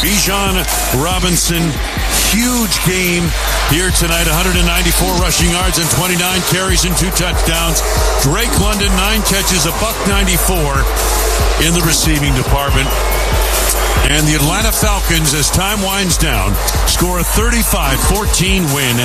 Bijan Robinson, huge game here tonight. 194 rushing yards and 29 carries and 2 touchdowns. Drake London, 9 catches, $194 in the receiving department. And the Atlanta Falcons, as time winds down, score a 35-14 win